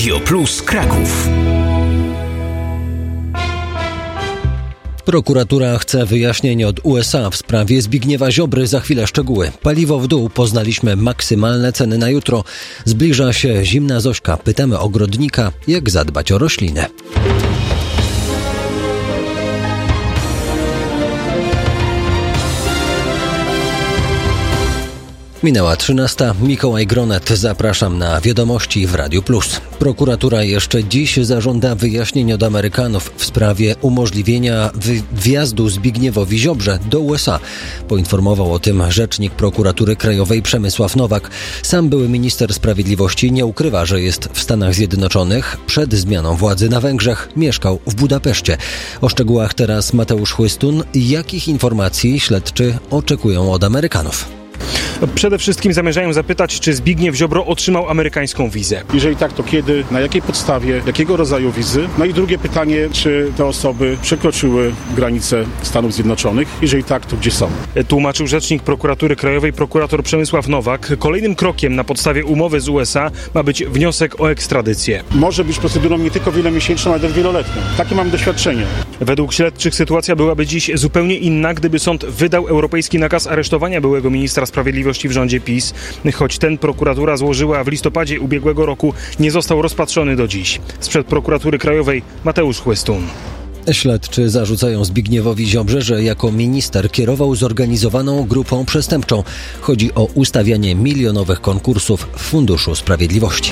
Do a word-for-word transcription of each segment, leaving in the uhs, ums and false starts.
Radio Plus Kraków. Prokuratura chce wyjaśnień od U S A w sprawie Zbigniewa Ziobry. Za chwilę szczegóły. Paliwo w dół. Poznaliśmy maksymalne ceny na jutro. Zbliża się zimna Zośka. Pytamy ogrodnika, jak zadbać o rośliny. Minęła trzynasta. Mikołaj Gronet. Zapraszam na wiadomości w Radiu Plus. Prokuratura jeszcze dziś zażąda wyjaśnień od Amerykanów w sprawie umożliwienia wy- wjazdu Zbigniewowi Ziobrze do U S A. Poinformował o tym rzecznik Prokuratury Krajowej Przemysław Nowak. Sam były minister sprawiedliwości nie ukrywa, że jest w Stanach Zjednoczonych. Przed zmianą władzy na Węgrzech mieszkał w Budapeszcie. O szczegółach teraz Mateusz Chłystun. Jakich informacji śledczy oczekują od Amerykanów? Przede wszystkim zamierzają zapytać, czy Zbigniew Ziobro otrzymał amerykańską wizę. Jeżeli tak, to kiedy, na jakiej podstawie, jakiego rodzaju wizy? No i drugie pytanie, czy te osoby przekroczyły granice Stanów Zjednoczonych? Jeżeli tak, to gdzie są? Tłumaczył rzecznik Prokuratury Krajowej prokurator Przemysław Nowak. Kolejnym krokiem na podstawie umowy z U S A ma być wniosek o ekstradycję. Może być procedurą nie tylko wielomiesięczną, ale też wieloletnią. Takie mam doświadczenie. Według śledczych sytuacja byłaby dziś zupełnie inna, gdyby sąd wydał europejski nakaz aresztowania byłego ministra sprawiedliwości w rządzie PiS. Choć ten prokuratura złożyła w listopadzie ubiegłego roku, nie został rozpatrzony do dziś. Sprzed Prokuratury Krajowej Mateusz Chłystun. Śledczy zarzucają Zbigniewowi Ziobrze, że jako minister kierował zorganizowaną grupą przestępczą. Chodzi o ustawianie milionowych konkursów w Funduszu Sprawiedliwości.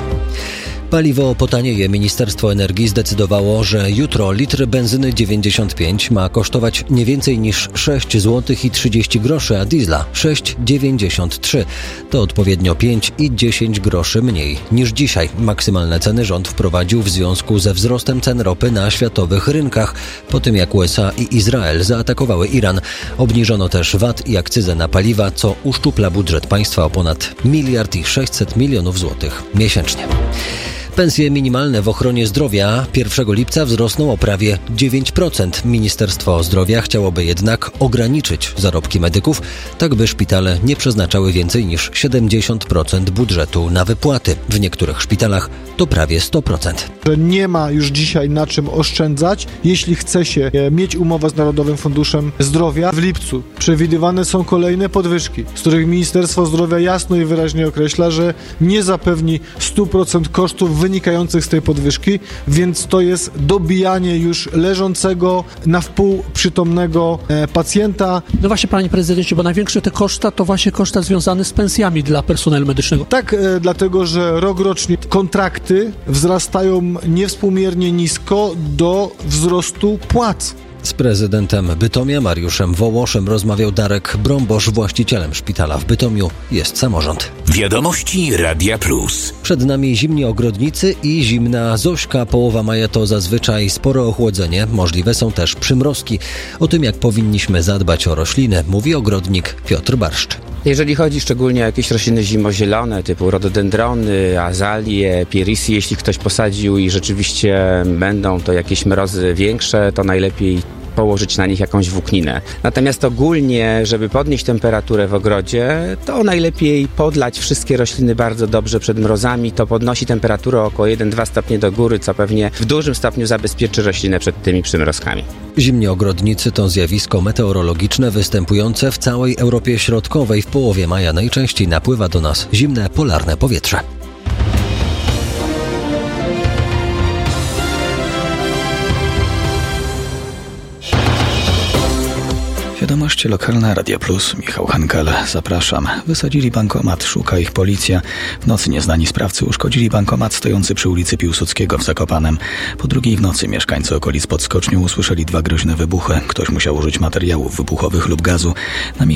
Paliwo potanieje. Ministerstwo Energii zdecydowało, że jutro litr benzyny dziewięćdziesiąt pięć ma kosztować nie więcej niż sześć złotych i trzydzieści groszy, a diesla sześć dziewięćdziesiąt trzy. To odpowiednio pięć i dziesięć groszy mniej niż dzisiaj. Maksymalne ceny rząd wprowadził w związku ze wzrostem cen ropy na światowych rynkach, po tym jak U S A i Izrael zaatakowały Iran. Obniżono też V A T i akcyzę na paliwa, co uszczupla budżet państwa o ponad miliard i sześćset milionów złotych miesięcznie. Pensje minimalne w ochronie zdrowia pierwszego lipca wzrosną o prawie dziewięć procent. Ministerstwo Zdrowia chciałoby jednak ograniczyć zarobki medyków, tak by szpitale nie przeznaczały więcej niż siedemdziesiąt procent budżetu na wypłaty. W niektórych szpitalach to prawie sto procent. Nie ma już dzisiaj na czym oszczędzać, jeśli chce się mieć umowę z Narodowym Funduszem Zdrowia. W lipcu przewidywane są kolejne podwyżki, z których Ministerstwo Zdrowia jasno i wyraźnie określa, że nie zapewni stu procent kosztów wynikających z tej podwyżki, więc to jest dobijanie już leżącego na wpół przytomnego e, pacjenta. No właśnie, panie prezydencie, bo największe te koszta to właśnie koszta związane z pensjami dla personelu medycznego. Tak, e, dlatego, że rokrocznie kontrakty wzrastają niewspółmiernie nisko do wzrostu płac. Z prezydentem Bytomia Mariuszem Wołoszem rozmawiał Darek Brombosz. Właścicielem szpitala w Bytomiu jest samorząd. Wiadomości Radia Plus. Przed nami zimni ogrodnicy i zimna Zośka. Połowa maja to zazwyczaj spore ochłodzenie. Możliwe są też przymrozki. O tym, jak powinniśmy zadbać o rośliny, mówi ogrodnik Piotr Barszcz. Jeżeli chodzi szczególnie o jakieś rośliny zimozielone, typu rododendrony, azalie, pirisy, jeśli ktoś posadził i rzeczywiście będą to jakieś mrozy większe, to najlepiej położyć na nich jakąś włókninę. Natomiast ogólnie, żeby podnieść temperaturę w ogrodzie, to najlepiej podlać wszystkie rośliny bardzo dobrze przed mrozami. To podnosi temperaturę o około jeden do dwóch stopni do góry, co pewnie w dużym stopniu zabezpieczy roślinę przed tymi przymrozkami. Zimni ogrodnicy to zjawisko meteorologiczne występujące w całej Europie Środkowej. W połowie maja najczęściej napływa do nas zimne polarne powietrze. Wiadomości lokalne, Radio Plus, Michał Hankel. Zapraszam. Wysadzili bankomat, szuka ich policja. W nocy nieznani sprawcy uszkodzili bankomat stojący przy ulicy Piłsudskiego w Zakopanem. Po drugiej w nocy mieszkańcy okolic pod skocznią usłyszeli dwa groźne wybuchy. Ktoś musiał użyć materiałów wybuchowych lub gazu. Na